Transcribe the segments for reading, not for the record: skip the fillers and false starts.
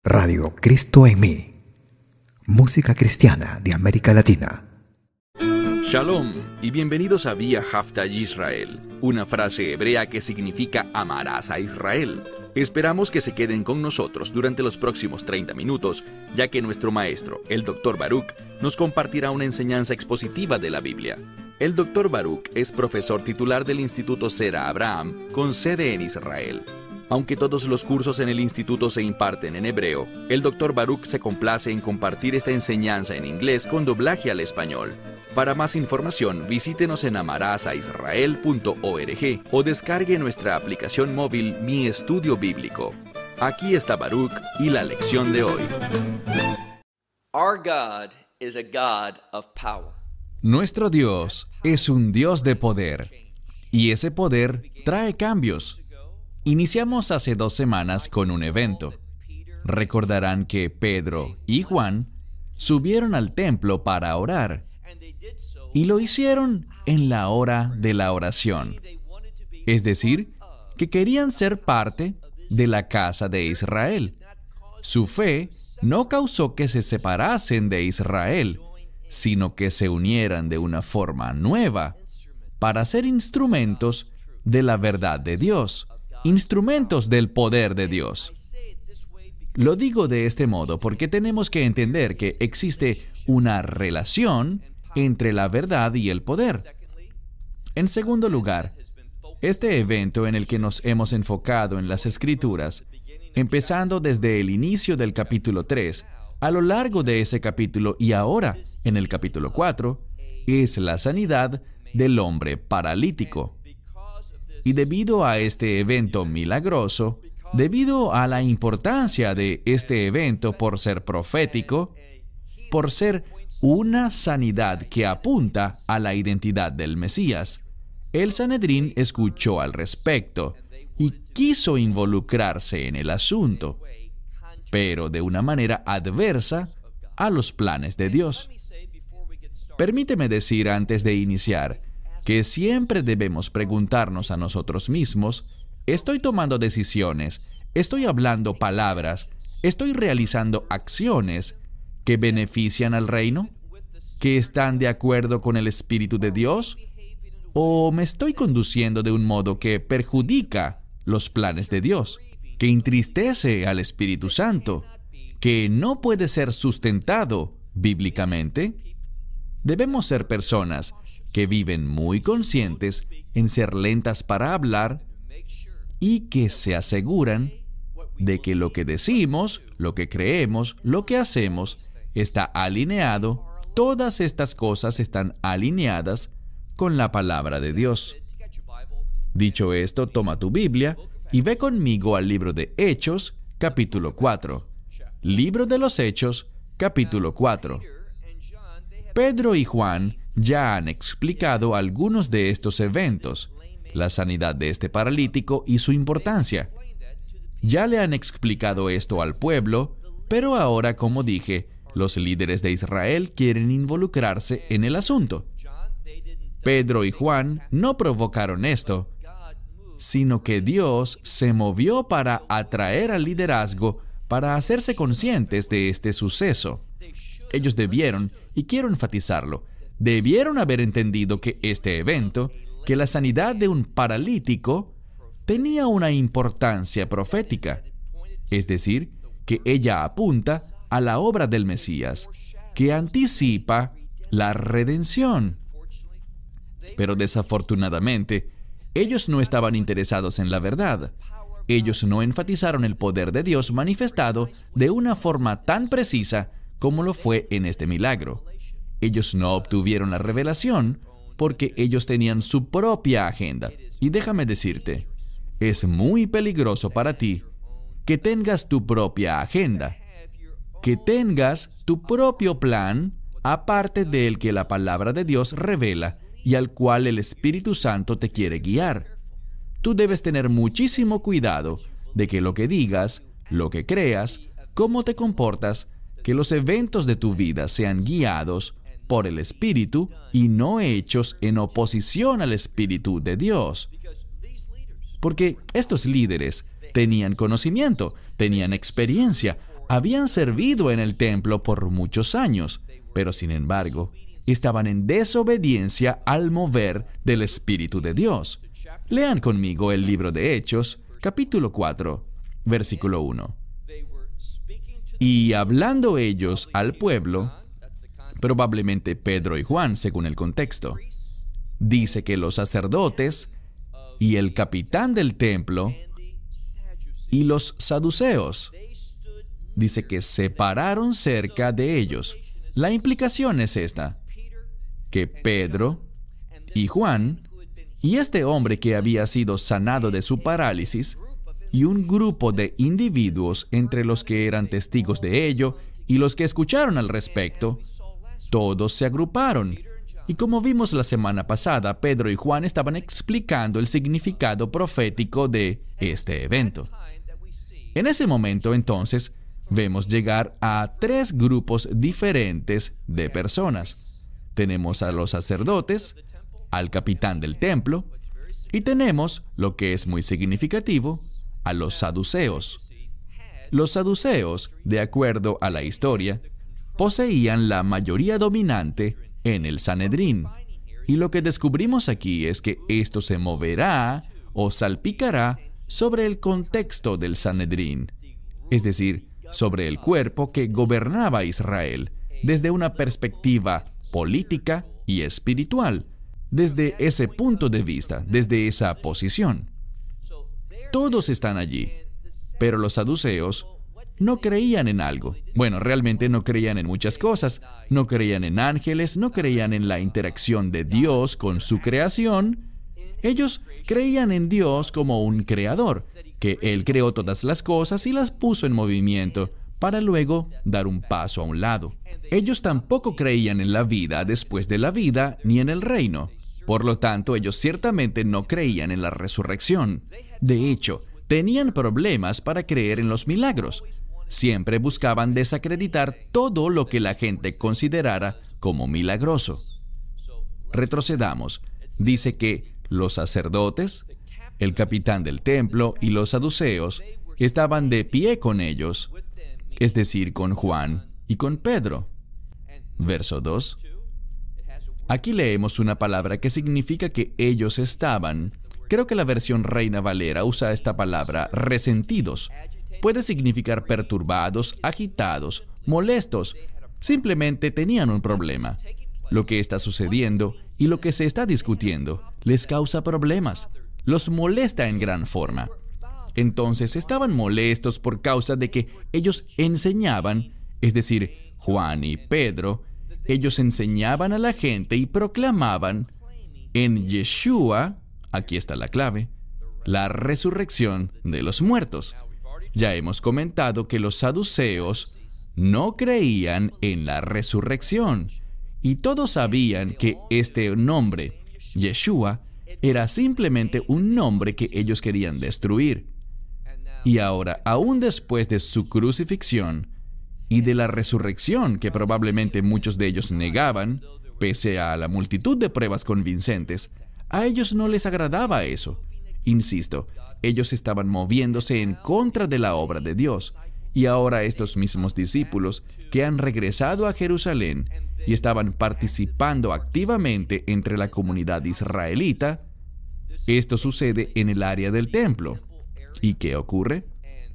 Radio Cristo en mí. Música cristiana de América Latina. Shalom y bienvenidos a Vía Hafta Yisrael, una frase hebrea que significa amarás a Israel. Esperamos que se queden con nosotros durante los próximos 30 minutos, ya que nuestro maestro, el Dr. Baruch, nos compartirá una enseñanza expositiva de la Biblia. El Dr. Baruch es profesor titular del Instituto Sera Abraham, con sede en Israel. Aunque todos los cursos en el instituto se imparten en hebreo, el Dr. Baruch se complace en compartir esta enseñanza en inglés con doblaje al español. Para más información, visítenos en amarasaisrael.org o descargue nuestra aplicación móvil Mi Estudio Bíblico. Aquí está Baruch y la lección de hoy. Our God is a God of power. Nuestro Dios es un Dios de poder, y ese poder trae cambios. Iniciamos hace 2 semanas con un evento. Recordarán que Pedro y Juan subieron al templo para orar, y lo hicieron en la hora de la oración. Es decir, que querían ser parte de la casa de Israel. Su fe no causó que se separasen de Israel, sino que se unieran de una forma nueva para ser instrumentos de la verdad de Dios, instrumentos del poder de Dios. Lo digo de este modo porque tenemos que entender que existe una relación entre la verdad y el poder. En segundo lugar, este evento en el que nos hemos enfocado en las Escrituras, empezando desde el inicio del capítulo 3, a lo largo de ese capítulo y ahora en el capítulo 4, es la sanidad del hombre paralítico. Y debido a este evento milagroso, debido a la importancia de este evento por ser profético, por ser una sanidad que apunta a la identidad del Mesías, el Sanedrín escuchó al respecto y quiso involucrarse en el asunto, pero de una manera adversa a los planes de Dios. Permíteme decir antes de iniciar que siempre debemos preguntarnos a nosotros mismos: ¿estoy tomando decisiones? ¿Estoy hablando palabras? ¿Estoy realizando acciones que benefician al reino? ¿Que están de acuerdo con el Espíritu de Dios? ¿O me estoy conduciendo de un modo que perjudica los planes de Dios, que entristece al Espíritu Santo, que no puede ser sustentado bíblicamente? Debemos ser personas que viven muy conscientes en ser lentas para hablar y que se aseguran de que lo que decimos, lo que creemos, lo que hacemos está alineado. Todas estas cosas están alineadas con la palabra de Dios. Dicho esto, toma tu Biblia y ve conmigo al libro de Hechos, capítulo 4. Libro de los Hechos, capítulo 4. Pedro y Juan ya han explicado algunos de estos eventos, la sanidad de este paralítico y su importancia. Ya le han explicado esto al pueblo, pero ahora, como dije, los líderes de Israel quieren involucrarse en el asunto. Pedro y Juan no provocaron esto, sino que Dios se movió para atraer al liderazgo para hacerse conscientes de este suceso. Ellos debieron, y quiero enfatizarlo, debieron haber entendido que este evento, que la sanidad de un paralítico, tenía una importancia profética. Es decir, que ella apunta a la obra del Mesías, que anticipa la redención. Pero desafortunadamente, ellos no estaban interesados en la verdad. Ellos no enfatizaron el poder de Dios manifestado de una forma tan precisa como lo fue en este milagro. Ellos no obtuvieron la revelación porque ellos tenían su propia agenda. Y déjame decirte, es muy peligroso para ti que tengas tu propia agenda, que tengas tu propio plan aparte del que la palabra de Dios revela y al cual el Espíritu Santo te quiere guiar. Tú debes tener muchísimo cuidado de que lo que digas, lo que creas, cómo te comportas, que los eventos de tu vida sean guiados por el Espíritu y no hechos en oposición al Espíritu de Dios. Porque estos líderes tenían conocimiento, tenían experiencia, habían servido en el templo por muchos años, pero sin embargo, estaban en desobediencia al mover del Espíritu de Dios. Lean conmigo el libro de Hechos, capítulo 4, versículo 1. Y hablando ellos al pueblo, probablemente Pedro y Juan, según el contexto, dice que los sacerdotes y el capitán del templo y los saduceos, dice que se pararon cerca de ellos. La implicación es esta, que Pedro y Juan y este hombre que había sido sanado de su parálisis y un grupo de individuos entre los que eran testigos de ello y los que escucharon al respecto, todos se agruparon. Y como vimos la semana pasada, Pedro y Juan estaban explicando el significado profético de este evento. En ese momento, entonces, vemos llegar a 3 grupos diferentes de personas. Tenemos a los sacerdotes, al capitán del templo, y tenemos, lo que es muy significativo, a los saduceos. Los saduceos, de acuerdo a la historia, poseían la mayoría dominante en el Sanedrín. Y lo que descubrimos aquí es que esto se moverá o salpicará sobre el contexto del Sanedrín, es decir, sobre el cuerpo que gobernaba a Israel desde una perspectiva política y espiritual, desde ese punto de vista, desde esa posición. Todos están allí, pero los saduceos no creían en algo. Bueno, realmente no creían en muchas cosas. No creían en ángeles, no creían en la interacción de Dios con su creación. Ellos creían en Dios como un creador, que Él creó todas las cosas y las puso en movimiento para luego dar un paso a un lado. Ellos tampoco creían en la vida después de la vida ni en el reino. Por lo tanto, ellos ciertamente no creían en la resurrección. De hecho, tenían problemas para creer en los milagros. Siempre buscaban desacreditar todo lo que la gente considerara como milagroso. Retrocedamos. Dice que los sacerdotes, el capitán del templo y los saduceos estaban de pie con ellos, es decir, con Juan y con Pedro. Verso 2. Aquí leemos una palabra que significa que ellos estaban. Creo que la versión Reina Valera usa esta palabra, resentidos. Puede significar perturbados, agitados, molestos. Simplemente tenían un problema. Lo que está sucediendo y lo que se está discutiendo les causa problemas. Los molesta en gran forma. Entonces estaban molestos por causa de que ellos enseñaban, es decir, Juan y Pedro, ellos enseñaban a la gente y proclamaban en Yeshua, aquí está la clave, la resurrección de los muertos. Ya hemos comentado que los saduceos no creían en la resurrección y todos sabían que este nombre, Yeshua, era simplemente un nombre que ellos querían destruir. Y ahora, aún después de su crucifixión y de la resurrección que probablemente muchos de ellos negaban, pese a la multitud de pruebas convincentes, a ellos no les agradaba eso. Insisto, ellos estaban moviéndose en contra de la obra de Dios. Y ahora estos mismos discípulos que han regresado a Jerusalén y estaban participando activamente entre la comunidad israelita, esto sucede en el área del templo. ¿Y qué ocurre?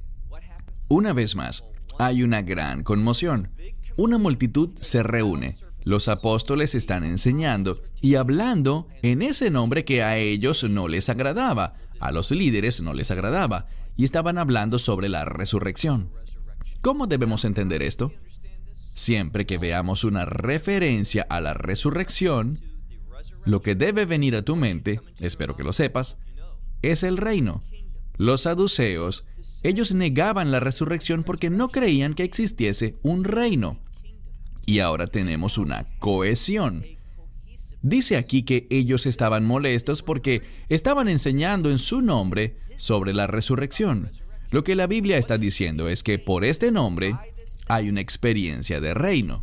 Una vez más, hay una gran conmoción. Una multitud se reúne. Los apóstoles están enseñando y hablando en ese nombre que a ellos no les agradaba, a los líderes no les agradaba, y estaban hablando sobre la resurrección. ¿Cómo debemos entender esto? Siempre que veamos una referencia a la resurrección, lo que debe venir a tu mente, espero que lo sepas, es el reino. Los saduceos, ellos negaban la resurrección porque no creían que existiese un reino. Y ahora tenemos una cohesión. Dice aquí que ellos estaban molestos porque estaban enseñando en su nombre sobre la resurrección. Lo que la Biblia está diciendo es que por este nombre hay una experiencia de reino.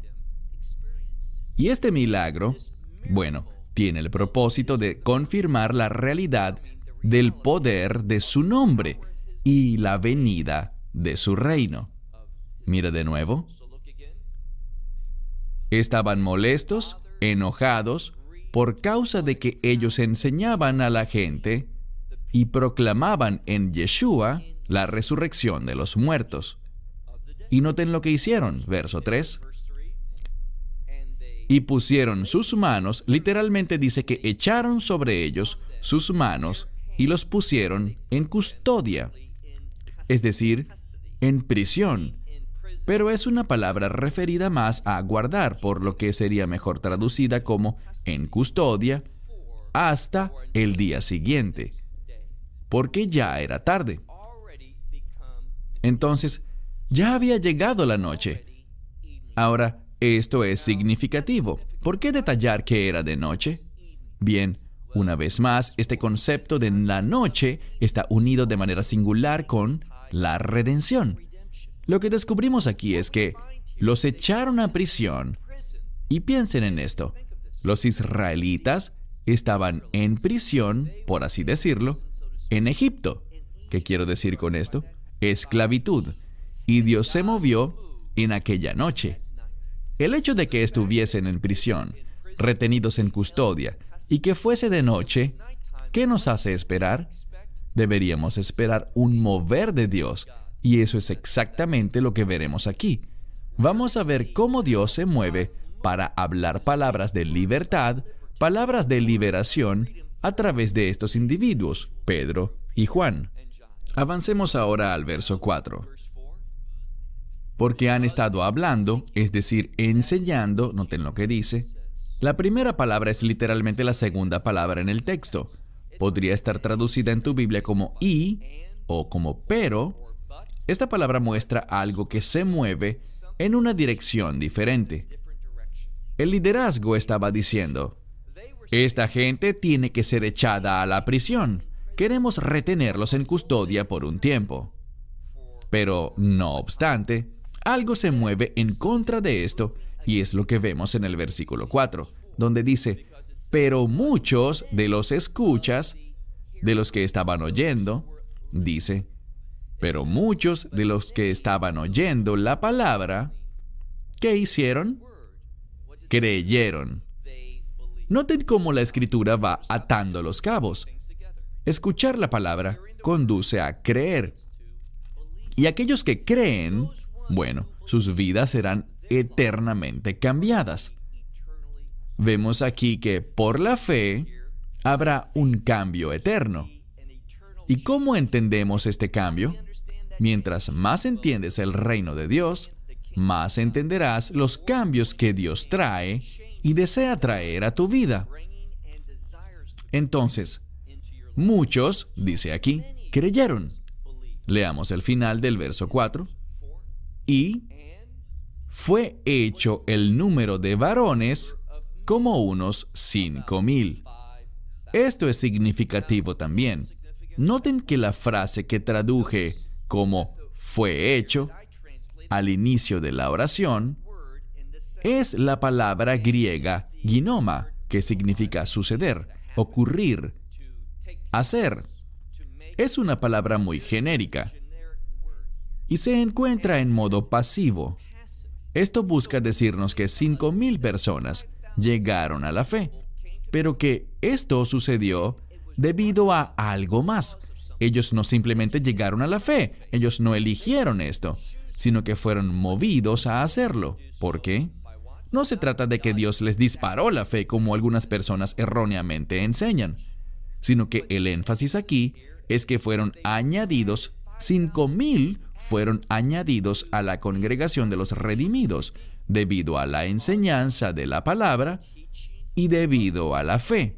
Y este milagro, bueno, tiene el propósito de confirmar la realidad del poder de su nombre y la venida de su reino. Mira de nuevo. Estaban molestos, enojados, por causa de que ellos enseñaban a la gente y proclamaban en Yeshua la resurrección de los muertos. Y noten lo que hicieron, verso 3. Y pusieron sus manos, literalmente dice que echaron sobre ellos sus manos y los pusieron en custodia, es decir, en prisión. Pero es una palabra referida más a guardar, por lo que sería mejor traducida como en custodia hasta el día siguiente, porque ya era tarde. Entonces, ya había llegado la noche. Ahora, esto es significativo. ¿Por qué detallar que era de noche? Bien, una vez más, este concepto de la noche está unido de manera singular con la redención. Lo que descubrimos aquí es que los echaron a prisión. Y piensen en esto. Los israelitas estaban en prisión, por así decirlo, en Egipto. ¿Qué quiero decir con esto? Esclavitud. Y Dios se movió en aquella noche. El hecho de que estuviesen en prisión, retenidos en custodia, y que fuese de noche, ¿qué nos hace esperar? Deberíamos esperar un mover de Dios, y eso es exactamente lo que veremos aquí. Vamos a ver cómo Dios se mueve para hablar palabras de libertad, palabras de liberación, a través de estos individuos, Pedro y Juan. Avancemos ahora al verso 4. Porque han estado hablando, es decir, enseñando, noten lo que dice. La primera palabra es literalmente la segunda palabra en el texto. Podría estar traducida en tu Biblia como y o como pero. Esta palabra muestra algo que se mueve en una dirección diferente. El liderazgo estaba diciendo, esta gente tiene que ser echada a la prisión. Queremos retenerlos en custodia por un tiempo. Pero, no obstante, algo se mueve en contra de esto, y es lo que vemos en el versículo 4, donde dice, pero muchos de los escuchas, de los que estaban oyendo, dice, pero muchos de los que estaban oyendo la palabra, ¿qué hicieron? Creyeron. Noten cómo la Escritura va atando los cabos. Escuchar la palabra conduce a creer. Y aquellos que creen, bueno, sus vidas serán eternamente cambiadas. Vemos aquí que por la fe habrá un cambio eterno. ¿Y cómo entendemos este cambio? Mientras más entiendes el reino de Dios, más entenderás los cambios que Dios trae y desea traer a tu vida. Entonces, muchos, dice aquí, creyeron. Leamos el final del verso 4. Y fue hecho el número de varones como unos 5,000. Esto es significativo también. Noten que la frase que traduje como fue hecho al inicio de la oración es la palabra griega ginoma, que significa suceder, ocurrir, hacer. Es una palabra muy genérica y se encuentra en modo pasivo. Esto busca decirnos que 5,000 personas llegaron a la fe, pero que esto sucedió debido a algo más. Ellos no simplemente llegaron a la fe, ellos no eligieron esto, sino que fueron movidos a hacerlo. ¿Por qué? No se trata de que Dios les disparó la fe como algunas personas erróneamente enseñan, sino que el énfasis aquí es que fueron añadidos, 5,000 fueron añadidos a la congregación de los redimidos, debido a la enseñanza de la palabra y debido a la fe.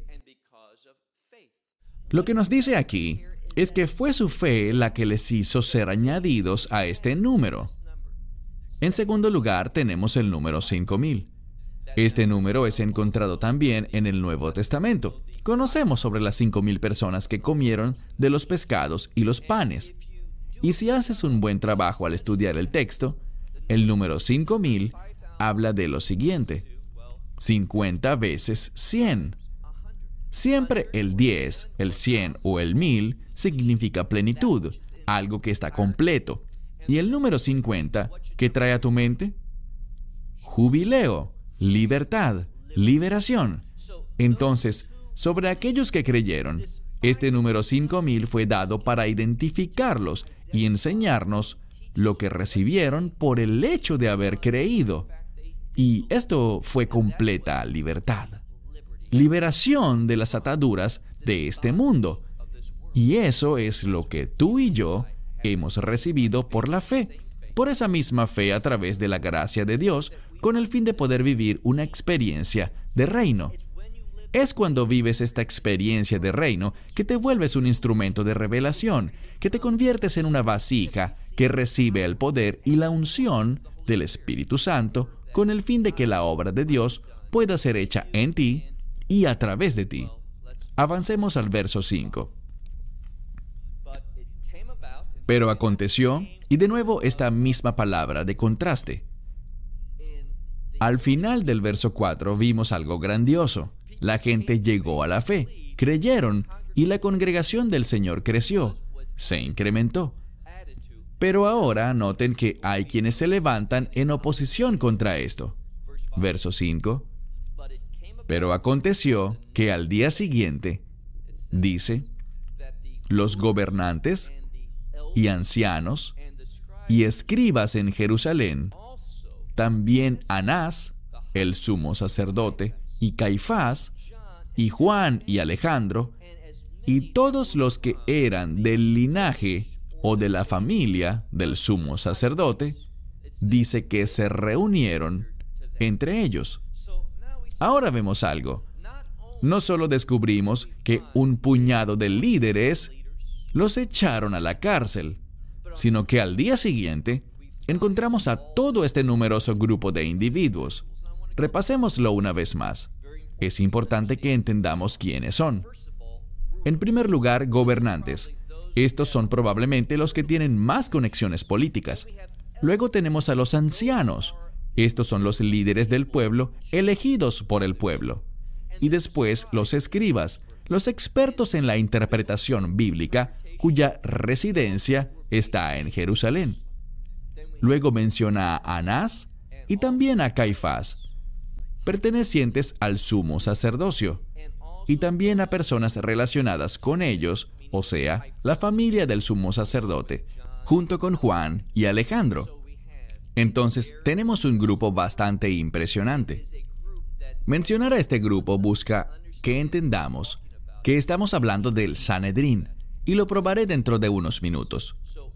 Lo que nos dice aquí es que fue su fe la que les hizo ser añadidos a este número. En segundo lugar, tenemos el número 5,000. Este número es encontrado también en el Nuevo Testamento. Conocemos sobre las 5,000 personas que comieron de los pescados y los panes. Y si haces un buen trabajo al estudiar el texto, el número 5,000 habla de lo siguiente: 50 veces 100. Siempre el 10, el 100 o el 1000 significa plenitud, algo que está completo. Y el número 50, ¿qué trae a tu mente? Jubileo, libertad, liberación. Entonces, sobre aquellos que creyeron, este número 5000 fue dado para identificarlos y enseñarnos lo que recibieron por el hecho de haber creído. Y esto fue completa libertad. Liberación de las ataduras de este mundo. Y eso es lo que tú y yo hemos recibido por la fe. Por esa misma fe a través de la gracia de Dios, con el fin de poder vivir una experiencia de reino. Es cuando vives esta experiencia de reino que te vuelves un instrumento de revelación, que te conviertes en una vasija que recibe el poder y la unción del Espíritu Santo con el fin de que la obra de Dios pueda ser hecha en ti y a través de ti. Avancemos al verso 5. Pero aconteció, y de nuevo esta misma palabra de contraste. Al final del verso 4 vimos algo grandioso. La gente llegó a la fe, creyeron, y la congregación del Señor creció, se incrementó. Pero ahora noten que hay quienes se levantan en oposición contra esto. Verso 5. Pero aconteció que al día siguiente, dice, los gobernantes y ancianos y escribas en Jerusalén, también Anás, el sumo sacerdote, y Caifás, y Juan y Alejandro, y todos los que eran del linaje o de la familia del sumo sacerdote, dice que se reunieron entre ellos. Ahora vemos algo. No solo descubrimos que un puñado de líderes los echaron a la cárcel, sino que al día siguiente encontramos a todo este numeroso grupo de individuos. Repasémoslo una vez más. Es importante que entendamos quiénes son. En primer lugar, gobernantes. Estos son probablemente los que tienen más conexiones políticas. Luego tenemos a los ancianos. Estos son los líderes del pueblo, elegidos por el pueblo. Y después los escribas, los expertos en la interpretación bíblica, cuya residencia está en Jerusalén. Luego menciona a Anás y también a Caifás, pertenecientes al sumo sacerdocio, y también a personas relacionadas con ellos, o sea, la familia del sumo sacerdote, junto con Juan y Alejandro. Entonces, tenemos un grupo bastante impresionante. Mencionar a este grupo busca que entendamos que estamos hablando del Sanedrín, y lo probaré dentro de unos minutos.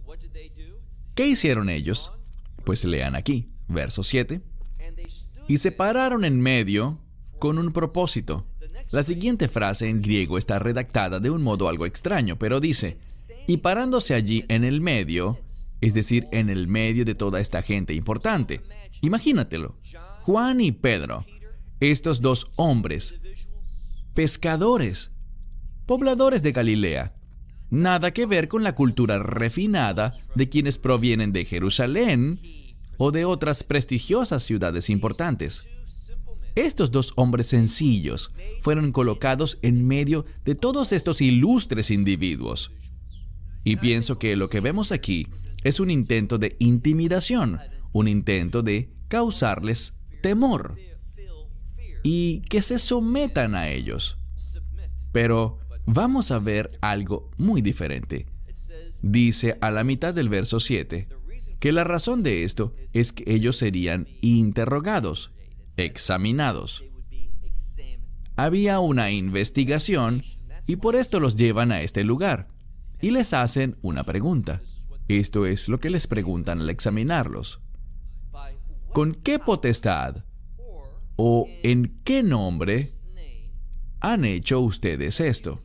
¿Qué hicieron ellos? Pues lean aquí, verso 7. Y se pararon en medio con un propósito. La siguiente frase en griego está redactada de un modo algo extraño, pero dice, y parándose allí en el medio, es decir, en el medio de toda esta gente importante. Imagínatelo, Juan y Pedro, estos dos hombres, pescadores, pobladores de Galilea, nada que ver con la cultura refinada de quienes provienen de Jerusalén o de otras prestigiosas ciudades importantes. Estos dos hombres sencillos fueron colocados en medio de todos estos ilustres individuos. Y pienso que lo que vemos aquí es un intento de intimidación, un intento de causarles temor y que se sometan a ellos. Pero vamos a ver algo muy diferente. Dice a la mitad del verso 7 que la razón de esto es que ellos serían interrogados, examinados. Había una investigación y por esto los llevan a este lugar y les hacen una pregunta. Esto es lo que les preguntan al examinarlos. ¿Con qué potestad o en qué nombre han hecho ustedes esto?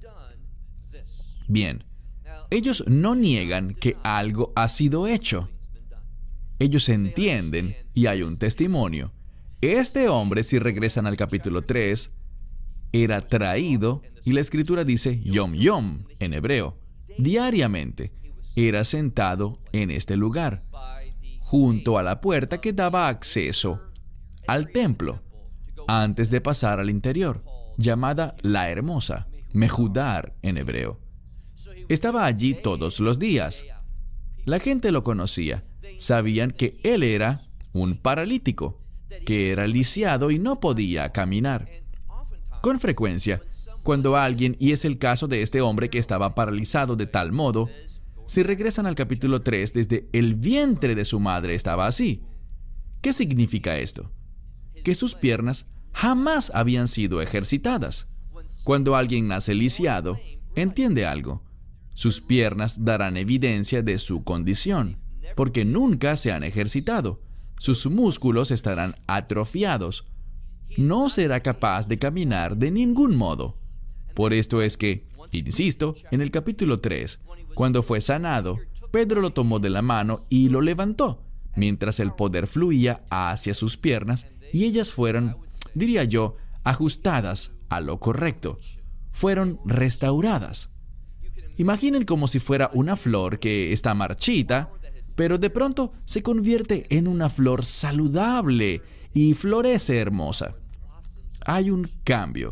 Bien, ellos no niegan que algo ha sido hecho. Ellos entienden y hay un testimonio. Este hombre, si regresan al capítulo 3, era traído, y la escritura dice yom yom en hebreo, diariamente. Era sentado en este lugar, junto a la puerta que daba acceso al templo, antes de pasar al interior, llamada la Hermosa, Mejudar en hebreo. Estaba allí todos los días. La gente lo conocía. sabían que él era un paralítico, que era lisiado y no podía caminar. Con frecuencia, cuando alguien, y es el caso de este hombre que estaba paralizado de tal modo, si regresan al capítulo 3, desde el vientre de su madre estaba así. ¿Qué significa esto? Que sus piernas jamás habían sido ejercitadas. Cuando alguien nace lisiado, entiende algo. Sus piernas darán evidencia de su condición, porque nunca se han ejercitado. Sus músculos estarán atrofiados. No será capaz de caminar de ningún modo. Por esto es que, insisto, en el capítulo 3, cuando fue sanado, Pedro lo tomó de la mano y lo levantó, mientras el poder fluía hacia sus piernas y ellas fueron, diría yo, ajustadas a lo correcto. Fueron restauradas. Imaginen como si fuera una flor que está marchita, pero de pronto se convierte en una flor saludable y florece hermosa. Hay un cambio.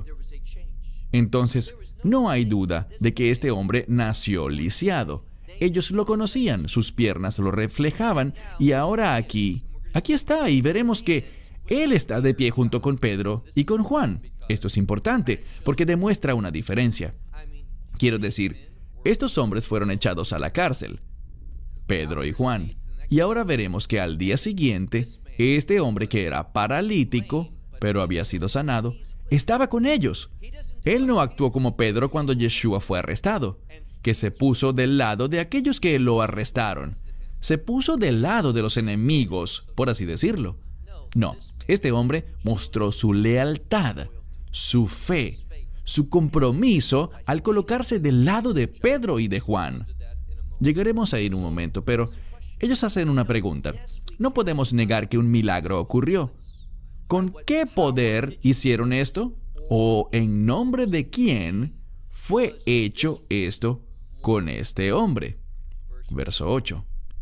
Entonces, no hay duda de que este hombre nació lisiado. Ellos lo conocían, sus piernas lo reflejaban, y ahora aquí está, y veremos que él está de pie junto con Pedro y con Juan. Esto es importante, porque demuestra una diferencia. Quiero decir, estos hombres fueron echados a la cárcel, Pedro y Juan, y ahora veremos que al día siguiente, este hombre que era paralítico, pero había sido sanado, estaba con ellos. Él no actuó como Pedro cuando Yeshua fue arrestado, que se puso del lado de aquellos que lo arrestaron. Se puso del lado de los enemigos, por así decirlo. No, este hombre mostró su lealtad, su fe, su compromiso al colocarse del lado de Pedro y de Juan. Llegaremos ahí en un momento, pero ellos hacen una pregunta. No podemos negar que un milagro ocurrió. ¿Con qué poder hicieron esto? ¿O en nombre de quién fue hecho esto con este hombre? Verso 8.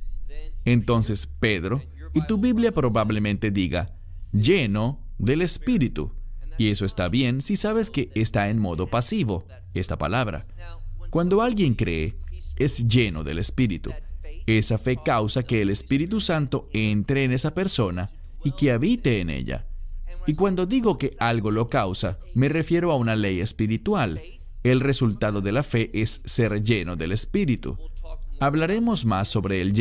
Entonces Pedro, y tu Biblia probablemente diga, lleno del Espíritu. Y eso está bien si sabes que está en modo pasivo, esta palabra. Cuando alguien cree, es lleno del Espíritu. Esa fe causa que el Espíritu Santo entre en esa persona y que habite en ella. Y cuando digo que algo lo causa, me refiero a una ley espiritual. El resultado de la fe es ser lleno del Espíritu. Hablaremos más sobre el